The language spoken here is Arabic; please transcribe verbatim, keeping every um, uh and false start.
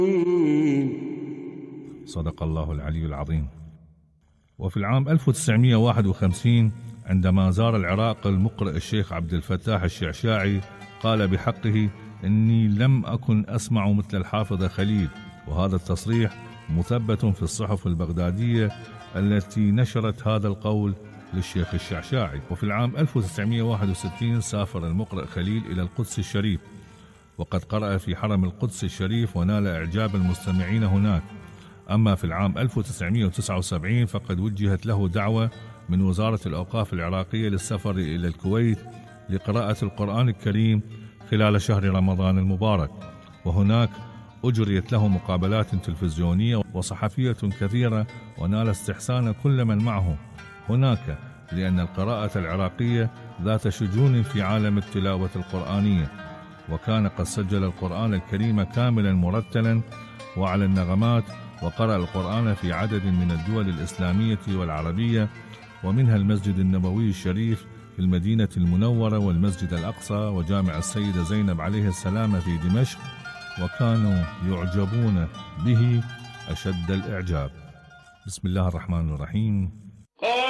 صدق الله العلي العظيم. وفي العام ألف وتسعمائة وواحد وخمسين عندما زار العراق المقرئ الشيخ عبد الفتاح الشعشاعي قال بحقه: إني لم أكن أسمع مثل الحافظ خليل. وهذا التصريح مثبت في الصحف البغدادية التي نشرت هذا القول للشيخ الشعشاعي. وفي العام ألف وتسعمائة وواحد وستين سافر المقرئ خليل إلى القدس الشريف، وقد قرأ في حرم القدس الشريف ونال إعجاب المستمعين هناك. أما في العام ألف وتسعمائة وتسعة وسبعين فقد وجهت له دعوة من وزارة الأوقاف العراقية للسفر إلى الكويت لقراءة القرآن الكريم خلال شهر رمضان المبارك، وهناك أجريت له مقابلات تلفزيونية وصحفية كثيرة، ونال استحسان كل من معه هناك، لأن القراءة العراقية ذات شجون في عالم التلاوة القرآنية، وكان قد سجل القرآن الكريم كاملا مرتلا وعلى النغمات، وقرأ القرآن في عدد من الدول الإسلامية والعربية، ومنها المسجد النبوي الشريف في المدينة المنورة، والمسجد الأقصى، وجامع السيدة زينب عليه السلام في دمشق، وكانوا يعجبون به أشد الإعجاب. بسم الله الرحمن الرحيم.